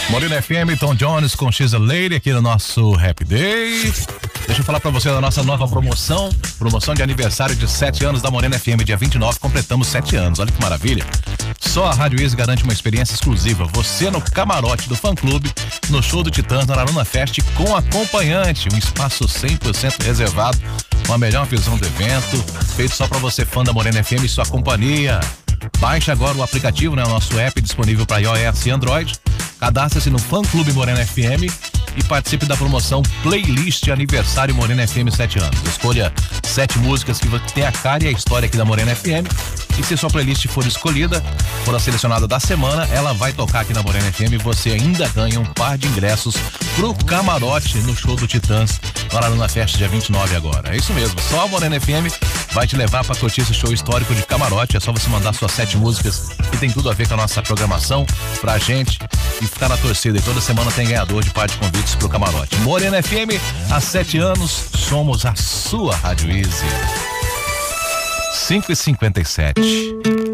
Morena FM, Tom Jones com She's a Lady aqui no nosso Happy Day. Deixa eu falar pra você da nossa nova promoção de aniversário de 7 anos da Morena FM, dia 29, completamos 7 anos, olha que maravilha. Só a Rádio Easy garante uma experiência exclusiva, você no camarote do fã-clube, no show do Titãs, na Aruna Fest, com acompanhante, um espaço 100% reservado, com a melhor visão do evento, feito só pra você, fã da Morena FM e sua companhia. Baixe agora o aplicativo, né? O nosso app disponível para iOS e Android. Cadastre-se no Fã Clube Morena FM e participe da promoção Playlist Aniversário Morena FM 7 anos. Escolha 7 músicas que tem a cara e a história aqui da Morena FM. E se sua playlist for escolhida, for a selecionada da semana, ela vai tocar aqui na Morena FM e você ainda ganha um par de ingressos pro camarote no show do Titãs, lá na festa dia 29 agora. É isso mesmo, só a Morena FM vai te levar para curtir esse show histórico de camarote. É só você mandar suas 7 músicas que tem tudo a ver com a nossa programação pra gente e ficar na torcida. E toda semana tem ganhador de par de convites pro camarote. Morena FM, há 7 anos, somos a sua Rádio Easy. 5h57.